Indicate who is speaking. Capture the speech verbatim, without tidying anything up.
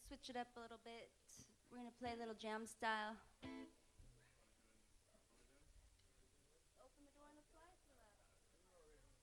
Speaker 1: switch it up a little bit. We're gonna play a little jam style.